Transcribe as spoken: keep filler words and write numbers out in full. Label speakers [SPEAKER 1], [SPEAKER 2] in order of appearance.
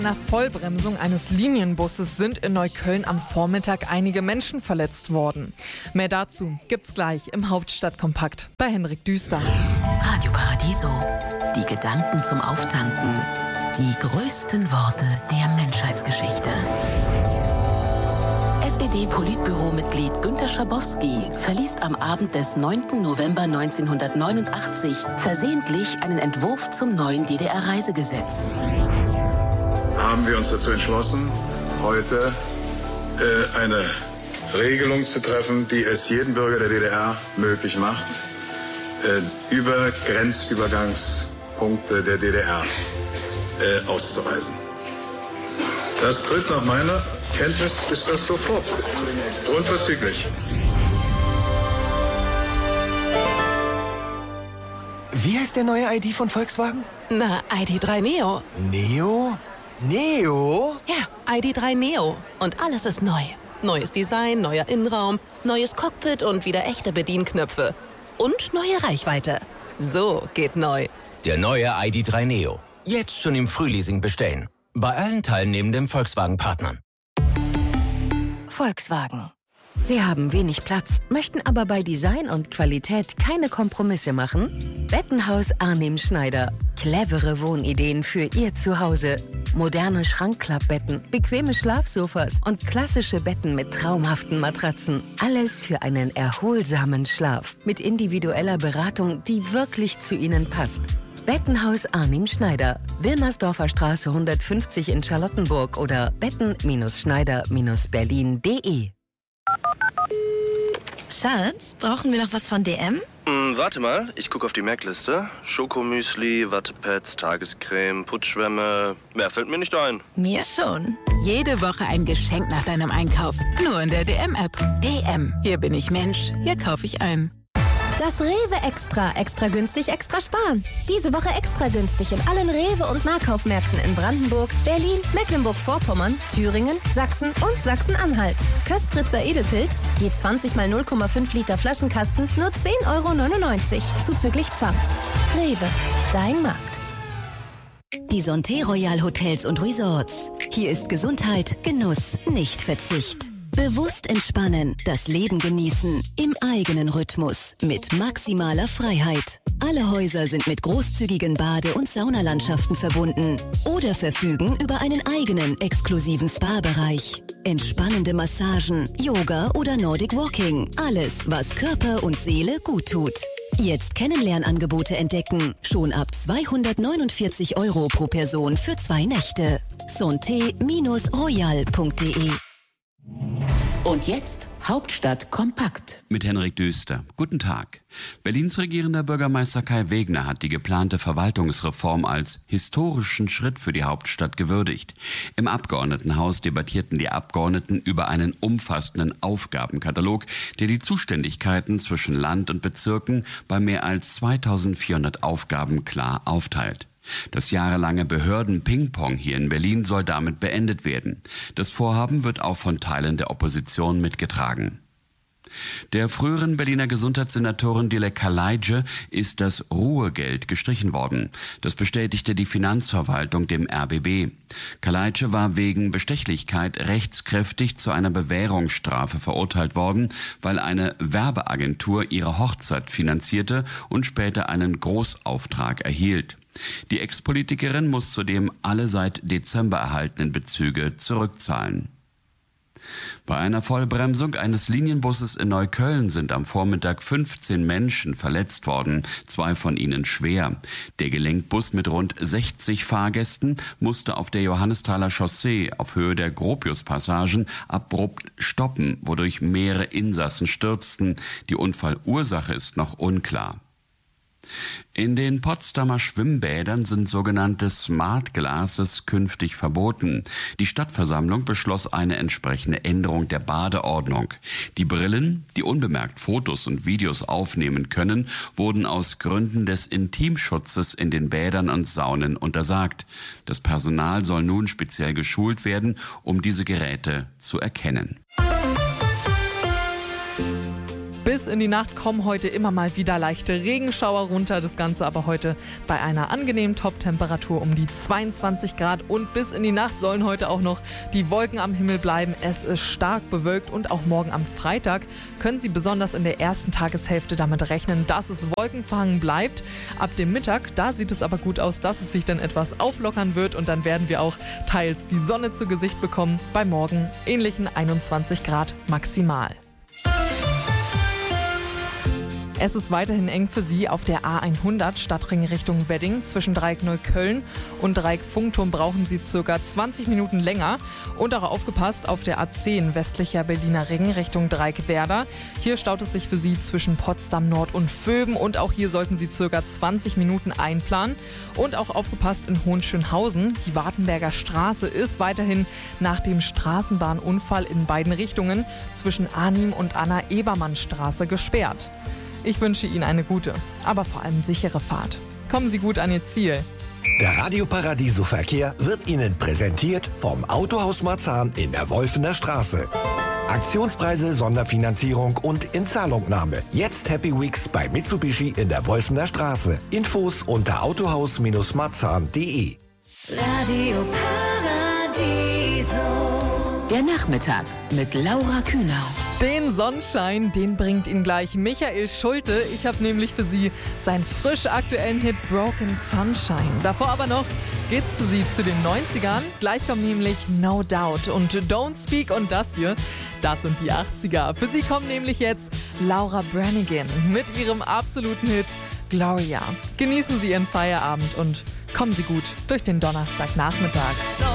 [SPEAKER 1] einer Vollbremsung eines Linienbusses sind in Neukölln am Vormittag einige Menschen verletzt worden. Mehr dazu gibt's gleich im Hauptstadtkompakt bei Henrik Düster.
[SPEAKER 2] Radio Paradiso. Die Gedanken zum Auftanken. Die größten Worte der Menschheitsgeschichte. S E D-Politbüro-Mitglied Günter Schabowski verliest am Abend des neunten November neunzehnhundertneunundachtzig versehentlich einen Entwurf zum neuen D D R-Reisegesetz.
[SPEAKER 3] Haben wir uns dazu entschlossen, heute äh, eine Regelung zu treffen, die es jedem Bürger der D D R möglich macht, äh, über Grenzübergangspunkte der D D R äh, auszureisen. Das tritt nach meiner Kenntnis ist das sofort. Unverzüglich.
[SPEAKER 4] Wie heißt der neue I D von Volkswagen?
[SPEAKER 5] Na, I D drei Neo.
[SPEAKER 4] Neo? Neo?
[SPEAKER 5] Ja, I D drei Neo. Und alles ist neu. Neues Design, neuer Innenraum, neues Cockpit und wieder echte Bedienknöpfe. Und neue Reichweite. So geht neu.
[SPEAKER 6] Der neue I D drei Neo. Jetzt schon im Frühleasing bestellen. Bei allen teilnehmenden Volkswagen-Partnern.
[SPEAKER 7] Volkswagen. Sie haben wenig Platz, möchten aber bei Design und Qualität keine Kompromisse machen? Bettenhaus Arnim Schneider. Clevere Wohnideen für Ihr Zuhause. Moderne Schrankklappbetten, bequeme Schlafsofas und klassische Betten mit traumhaften Matratzen. Alles für einen erholsamen Schlaf. Mit individueller Beratung, die wirklich zu Ihnen passt. Bettenhaus Arnim Schneider. Wilmersdorfer Straße hundertfünfzig in Charlottenburg oder betten Schneider Berlin punkt de.
[SPEAKER 8] Schatz, brauchen wir noch was von D M?
[SPEAKER 9] Hm, warte mal, ich gucke auf die Merkliste. Schokomüsli, Wattepads, Tagescreme, Putzschwämme. Mehr fällt mir nicht ein.
[SPEAKER 8] Mir schon.
[SPEAKER 10] Jede Woche ein Geschenk nach deinem Einkauf. Nur in der D M-App. D M. Hier bin ich Mensch. Hier kaufe ich ein.
[SPEAKER 11] Das Rewe Extra. Extra günstig, extra sparen. Diese Woche extra günstig in allen Rewe- und Nahkaufmärkten in Brandenburg, Berlin, Mecklenburg-Vorpommern, Thüringen, Sachsen und Sachsen-Anhalt. Köstritzer Edelpilz, je zwanzig mal null Komma fünf Liter Flaschenkasten, nur zehn Euro neunundneunzig, zuzüglich Pfand. Rewe, dein Markt.
[SPEAKER 12] Die Santé Royal Hotels und Resorts. Hier ist Gesundheit, Genuss, nicht Verzicht. Bewusst entspannen, das Leben genießen, im eigenen Rhythmus, mit maximaler Freiheit. Alle Häuser sind mit großzügigen Bade- und Saunalandschaften verbunden oder verfügen über einen eigenen exklusiven Spa-Bereich. Entspannende Massagen, Yoga oder Nordic Walking. Alles, was Körper und Seele gut tut. Jetzt Kennenlernangebote entdecken. Schon ab zweihundertneunundvierzig Euro pro Person für zwei Nächte. santé royal punkt de.
[SPEAKER 2] Und jetzt Hauptstadt kompakt.
[SPEAKER 13] Mit Henrik Düster. Guten Tag. Berlins regierender Bürgermeister Kai Wegner hat die geplante Verwaltungsreform als historischen Schritt für die Hauptstadt gewürdigt. Im Abgeordnetenhaus debattierten die Abgeordneten über einen umfassenden Aufgabenkatalog, der die Zuständigkeiten zwischen Land und Bezirken bei mehr als zweitausendvierhundert Aufgaben klar aufteilt. Das jahrelange Behörden-Ping-Pong hier in Berlin soll damit beendet werden. Das Vorhaben wird auch von Teilen der Opposition mitgetragen. Der früheren Berliner Gesundheitssenatorin Dilek Kaleitsche ist das Ruhegeld gestrichen worden. Das bestätigte die Finanzverwaltung dem R B B. Kaleitsche war wegen Bestechlichkeit rechtskräftig zu einer Bewährungsstrafe verurteilt worden, weil eine Werbeagentur ihre Hochzeit finanzierte und später einen Großauftrag erhielt. Die Ex-Politikerin muss zudem alle seit Dezember erhaltenen Bezüge zurückzahlen. Bei einer Vollbremsung eines Linienbusses in Neukölln sind am Vormittag fünfzehn Menschen verletzt worden, zwei von ihnen schwer. Der Gelenkbus mit rund sechzig Fahrgästen musste auf der Johannesthaler Chaussee auf Höhe der Gropiuspassagen abrupt stoppen, wodurch mehrere Insassen stürzten. Die Unfallursache ist noch unklar. In den Potsdamer Schwimmbädern sind sogenannte Smart Glasses künftig verboten. Die Stadtversammlung beschloss eine entsprechende Änderung der Badeordnung. Die Brillen, die unbemerkt Fotos und Videos aufnehmen können, wurden aus Gründen des Intimschutzes in den Bädern und Saunen untersagt. Das Personal soll nun speziell geschult werden, um diese Geräte zu erkennen.
[SPEAKER 1] Bis bis in die Nacht kommen heute immer mal wieder leichte Regenschauer runter. Das Ganze aber heute bei einer angenehmen Top-Temperatur um die zweiundzwanzig Grad. Und bis in die Nacht sollen heute auch noch die Wolken am Himmel bleiben. Es ist stark bewölkt und auch morgen am Freitag können Sie besonders in der ersten Tageshälfte damit rechnen, dass es wolkenverhangen bleibt. Ab dem Mittag, da sieht es aber gut aus, dass es sich dann etwas auflockern wird und dann werden wir auch teils die Sonne zu Gesicht bekommen. Bei morgen ähnlichen einundzwanzig Grad maximal. Es ist weiterhin eng für Sie auf der A hundert Stadtring Richtung Wedding. Zwischen Dreieck Neukölln und Dreieck Funkturm brauchen Sie ca. zwanzig Minuten länger. Und auch aufgepasst auf der A zehn westlicher Berliner Ring Richtung Dreieck Werder. Hier staut es sich für Sie zwischen Potsdam Nord und Vöben und auch hier sollten Sie ca. zwanzig Minuten einplanen. Und auch aufgepasst in Hohenschönhausen. Die Wartenberger Straße ist weiterhin nach dem Straßenbahnunfall in beiden Richtungen zwischen Arnim und Anna-Ebermann-Straße gesperrt. Ich wünsche Ihnen eine gute, aber vor allem sichere Fahrt. Kommen Sie gut an Ihr Ziel.
[SPEAKER 14] Der Radio Paradiso Verkehr wird Ihnen präsentiert vom Autohaus Marzahn in der Wolfener Straße. Aktionspreise, Sonderfinanzierung und Inzahlungnahme. Jetzt Happy Weeks bei Mitsubishi in der Wolfener Straße. Infos unter autohaus marzahn punkt de.
[SPEAKER 2] Radio Paradiso. Der Nachmittag mit Laura Kühnau.
[SPEAKER 1] Den Sonnenschein, den bringt Ihnen gleich Michael Schulte. Ich habe nämlich für Sie seinen frisch aktuellen Hit Broken Sunshine. Davor aber noch geht's für Sie zu den neunzigern. Gleich kommt nämlich No Doubt und Don't Speak und das hier, das sind die achtziger. Für Sie kommt nämlich jetzt Laura Branigan mit ihrem absoluten Hit Gloria. Genießen Sie Ihren Feierabend und kommen Sie gut durch den Donnerstagnachmittag.